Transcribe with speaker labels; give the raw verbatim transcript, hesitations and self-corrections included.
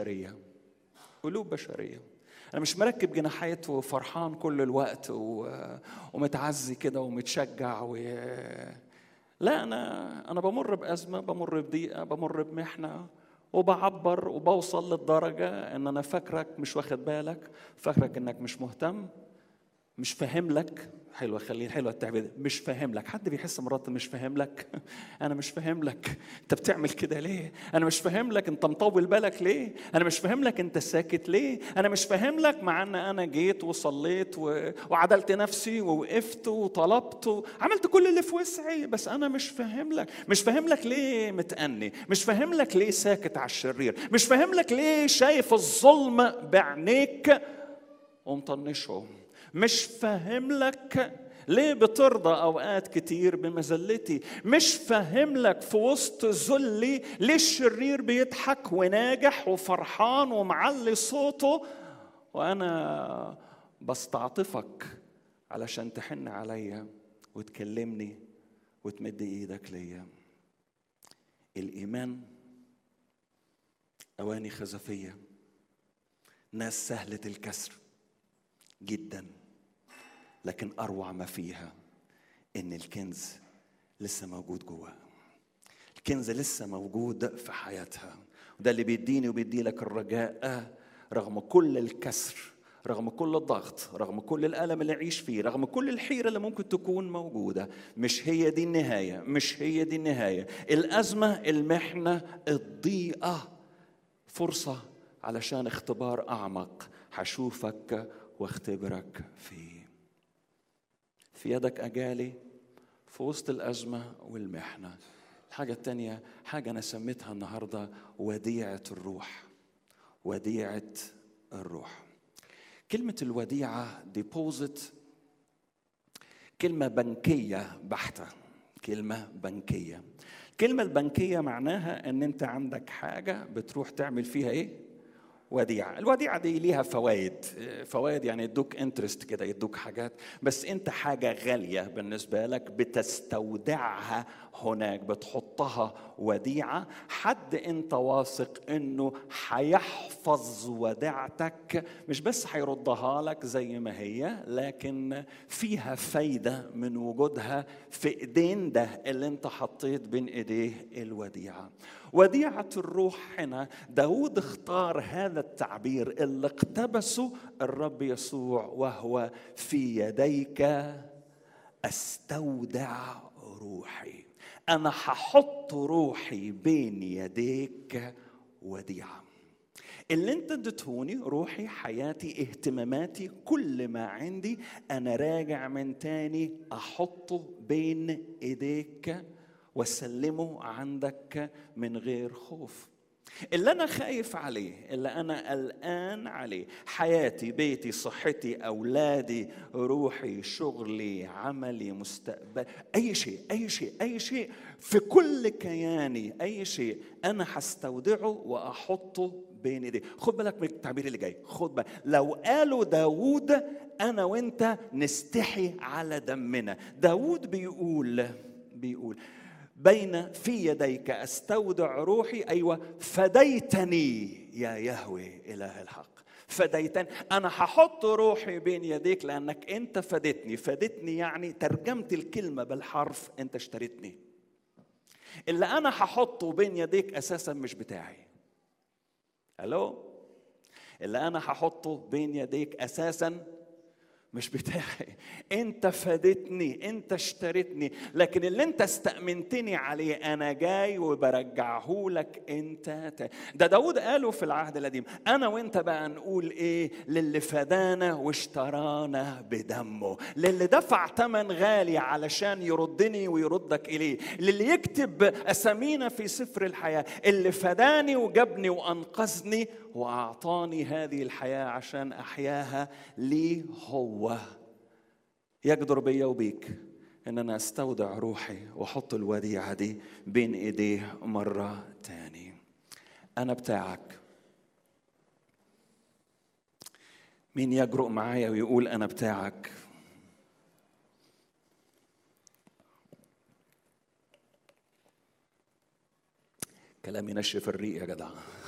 Speaker 1: بشرية، قلوب بشرية. أنا مش مركب جناحات وفرحان كل الوقت ومتعزي كده ومتشجع و... لا، أنا أنا بمر بأزمة، بمر بضيقة، بمر بمحنة، وبعبر وبوصل للدرجة إن أنا فاكرك مش واخد بالك، فاكرك إنك مش مهتم، مش فاهم لك. حلوة، خليه حلوة التعبير، مش فاهم لك. حد بيحس مرات مش فاهم لك؟ أنا مش فاهم لك أنت بتعمل كده ليه؟ أنا مش فاهم لك أنت مطول بالك ليه؟ أنا مش فاهم لك أنت ساكت ليه؟ أنا مش فاهم لك مع أن أنا جيت وصليت و... وعدلت نفسي ووقفت وطلبت وعملت كل اللي في وسعي، بس أنا مش فاهم لك. مش فاهم لك ليه متأني، مش فاهم لك ليه ساكت على الشرير، مش فاهم لك ليه شايف الظلم بعينيك ومطنشه، مش فاهم لك ليه بترضى أوقات كتير بمذلتي، مش فاهم لك في وسط ذلي ليه الشرير بيضحك وناجح وفرحان ومعلي صوته، وأنا بستعطفك علشان تحن عليا وتكلمني وتمد إيدك ليا. الإيمان أواني خزفية، ناس سهلة الكسر جدا، لكن أروع ما فيها إن الكنز لسه موجود جواها. الكنز لسه موجود في حياتها، وده اللي بيديني وبيدي لك الرجاء رغم كل الكسر، رغم كل الضغط، رغم كل الألم اللي أعيش فيه، رغم كل الحيرة اللي ممكن تكون موجودة. مش هي دي النهاية، مش هي دي النهاية. الأزمة، المحنة، الضيقة فرصة علشان اختبار أعمق هشوفك واختبرك فيه. في يدك أجالي في وسط الأزمة والمحنة. الحاجة التانية حاجة أنا سميتها النهاردة وديعة الروح. وديعة الروح. كلمة الوديعة ديبوزيت كلمة بنكية بحتة، كلمة بنكية. الكلمة البنكية معناها أن أنت عندك حاجة بتروح تعمل فيها إيه؟ وديعة. الوديعة دي ليها فوائد، فوائد يعني يدوك انترست كده، يدوك حاجات، بس انت حاجة غالية بالنسبة لك بتستودعها هناك، بتحطها وديعة. حد انت واثق انه هيحفظ وديعتك، مش بس هيردها لك زي ما هي، لكن فيها فايدة من وجودها في ايدين ده اللي انت حطيت بين ايديه الوديعة. وديعة الروح هنا داود اختار هذا التعبير اللي اقتبسه الرب يسوع، وهو في يديك استودع روحي. انا هحط روحي بين يديك وديعة. اللي انت اديتهوني، روحي، حياتي، اهتماماتي، كل ما عندي، انا راجع من تاني احطه بين ايديك وسلمه عندك من غير خوف. اللي أنا خايف عليه، اللي أنا قلقان عليه، حياتي، بيتي، صحتي، أولادي، روحي، شغلي، عملي، مستقبل، أي شيء أي شيء أي شيء في كل كياني، أي شيء أنا هستودعه وأحطه بين ايديه. خد بالك من التعبير اللي جاي، خد بالك. لو قالوا داود أنا وأنت نستحي على دمنا. داود بيقول بيقول بين في يديك استودع روحي. ايوه، فديتني يا يهوه اله الحق. فديتني، انا هحط روحي بين يديك لانك انت فدتني. فدتني يعني ترجمت الكلمه بالحرف، انت اشتريتني. اللي انا هحطه بين يديك اساسا مش بتاعي. الو، اللي انا هحطه بين يديك اساسا مش بتاعي. انت فادتني، انت اشتريتني، لكن اللي انت استأمنتني عليه انا جاي وبرجعه لك انت. ده داود قاله في العهد القديم. انا وانت بقى نقول ايه؟ للي فدانا واشترانا بدمه، للي دفع ثمن غالي علشان يردني ويردك اليه، للي يكتب اسامينا في سفر الحياة، اللي فداني وجابني وانقذني واعطاني هذه الحياة عشان احياها لي هو. يقدر بيا وبيك ان انا استودع روحي واحط الوديعة دي بين ايديه مرة تاني. انا بتاعك. مين يجرؤ معايا ويقول انا بتاعك؟ كلام ينشف الريق يا جدع.